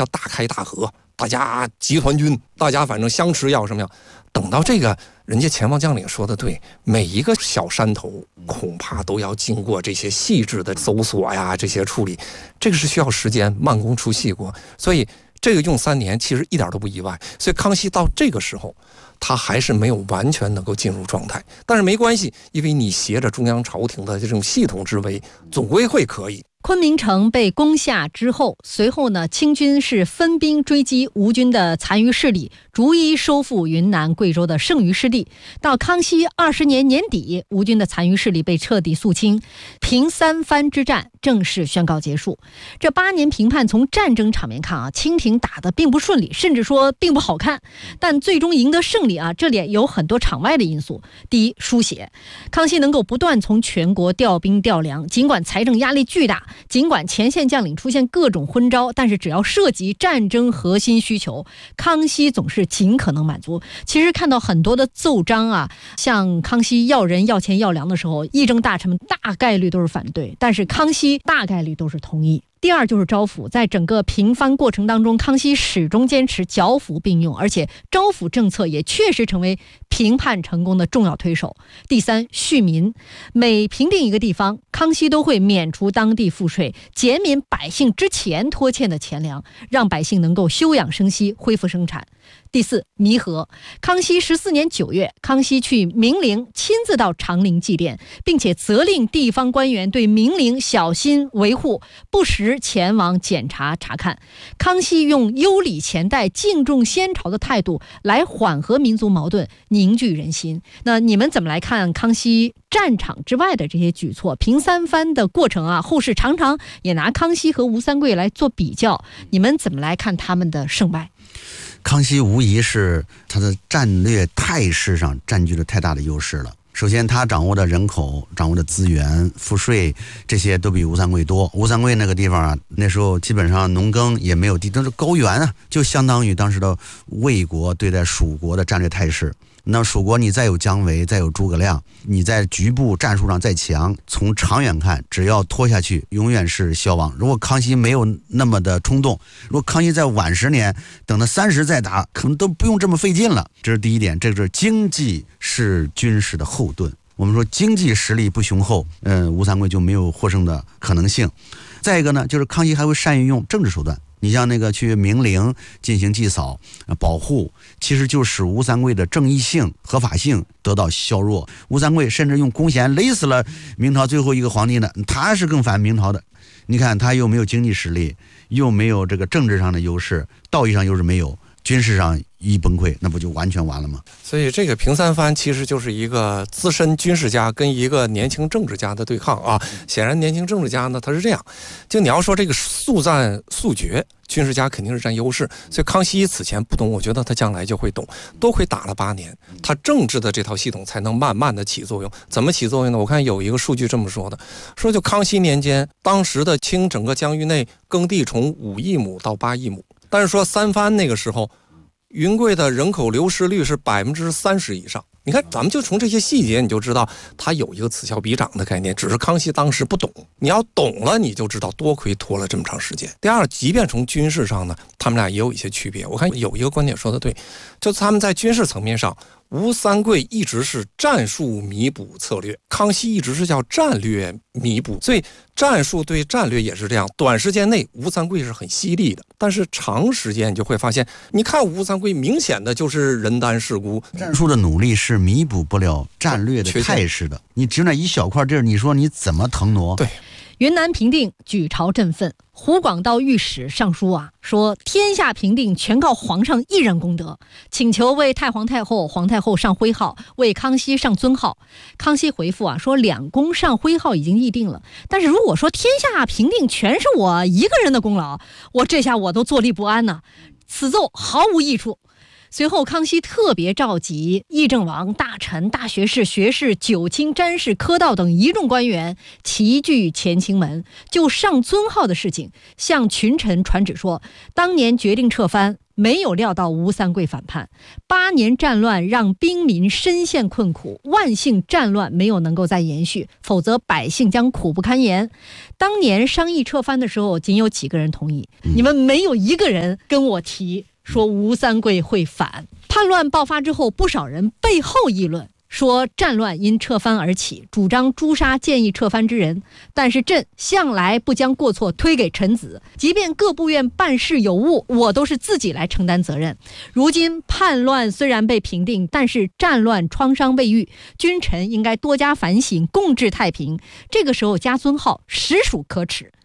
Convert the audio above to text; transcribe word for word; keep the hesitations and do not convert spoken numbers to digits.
叫大开大合，大家集团军，大家反正相持要什么样。等到这个人家前方将领说的对，每一个小山头恐怕都要经过这些细致的搜索呀，这些处理，这个是需要时间，慢工出细活，所以这个用三年其实一点都不意外。所以康熙到这个时候他还是没有完全能够进入状态，但是没关系，因为你挟着中央朝廷的这种系统之威，总归会可以。 昆明城被攻下之后，随后呢，清军是分兵追击吴军的残余势力，逐一收复云南、贵州的剩余势力。到康熙二十年年底，吴军的残余势力被彻底肃清，平三藩之战正式宣告结束。这八年平叛，从战争场面看啊，清廷打得并不顺利，甚至说并不好看，但最终赢得胜利啊，这里有很多场外的因素。第一，输血，康熙能够不断从全国调兵调粮，尽管财政压力巨大，尽管前线将领出现各种昏招，但是只要涉及战争核心需求，康熙总是尽可能满足。其实看到很多的奏章啊，像康熙要人要钱要粮的时候，议政大臣们大概率都是反对，但是康熙大概率都是同意。第二就是招抚，在整个平藩过程当中，康熙始终坚持剿抚并用，而且招抚政策也确实成为平叛成功的重要推手。第三，恤民，每平定一个地方，康熙都会免除当地赋税，减免百姓之前拖欠的钱粮，让百姓能够休养生息，恢复生产。第四，弥合，康熙十四年九月，康熙去明陵，亲自到长陵祭奠，并且责令地方官员对明陵小心维护，不时前往检查查看。康熙用优礼前代、敬重先朝的态度来缓和民族矛盾，凝聚人心。那你们怎么来看康熙战场之外的这些举措？平三藩的过程啊，后世常常也拿康熙和吴三桂来做比较，你们怎么来看他们的胜败？ 康熙无疑是他的战略态势上占据了太大的优势了。首先他掌握的人口、掌握的资源、赋税，这些都比吴三桂多。吴三桂那个地方啊，那时候基本上农耕也没有地，都是高原啊，就相当于当时的魏国对待蜀国的战略态势。那蜀国你再有姜维，再有诸葛亮，你在局部战术上再强，从长远看，只要拖下去永远是消亡。如果康熙没有那么的冲动，如果康熙在晚十年等到三十再打，可能都不用这么费劲了。这是第一点，这是经济是军事的后盾。我们说经济实力不雄厚，嗯，吴三桂就没有获胜的可能性。再一个呢，就是康熙还会善于用政治手段。你像那个去明陵进行祭扫、保护，其实就使吴三桂的正义性、合法性得到削弱。吴三桂甚至用弓弦勒死了明朝最后一个皇帝呢，他是更反明朝的。你看他又没有经济实力，又没有这个政治上的优势，道义上又是没有，军事上一崩溃，那不就完全完了吗？ 所以这个平三藩其实就是一个资深军事家跟一个年轻政治家的对抗啊。显然年轻政治家呢，他是这样，就你要说这个速战速决，军事家肯定是占优势。所以康熙此前不懂，我觉得他将来就会懂。多亏打了八年，他政治的这套系统才能慢慢的起作用。怎么起作用呢？我看有一个数据这么说的，说就康熙年间，当时的清整个疆域内耕地从五亿亩到八亿亩，但是说三藩那个时候云贵的人口流失率是百分之三十以上。你看，咱们就从这些细节你就知道，它有一个此消彼长的概念，只是康熙当时不懂。你要懂了，你就知道多亏拖了这么长时间。第二，即便从军事上呢，他们俩也有一些区别。我看有一个观点说的对，就他们在军事层面上，吴三桂一直是战术弥补策略，康熙一直是叫战略弥补，所以战术对战略也是这样。短时间内吴三桂是很犀利的，但是长时间你就会发现，你看吴三桂明显的就是人单势孤， 战术的努力是弥补不了战略的态势的。你只有那一小块地儿，你说你怎么腾挪？ 对。 云南平定，举朝振奋。湖广道御史上书啊，说天下平定全靠皇上一人功德，请求为太皇太后、皇太后上徽号，为康熙上尊号。康熙回复啊，说两宫上徽号已经议定了，但是如果说天下平定全是我一个人的功劳，我这下我都坐立不安呢、啊，此奏毫无益处。随后康熙特别召集议政王、大臣、大学士、学士、九卿、詹事、科道等一众官员齐聚乾清门，就上尊号的事情向群臣传旨说，当年决定撤藩， 没有料到吴三桂反叛。八年战乱让兵民深陷困苦，万幸战乱没有能够再延续，否则百姓将苦不堪言。当年商议撤藩的时候，仅有几个人同意，你们没有一个人跟我提说吴三桂会反。叛乱爆发之后，不少人背后议论，说战乱因撤藩而起，主张诛杀建议撤藩之人。但是朕向来不将过错推给臣子，即便各部院办事有误，我都是自己来承担责任。如今叛乱虽然被平定，但是战乱创伤未愈，君臣应该多加反省，共治太平。这个时候加尊号实属可耻。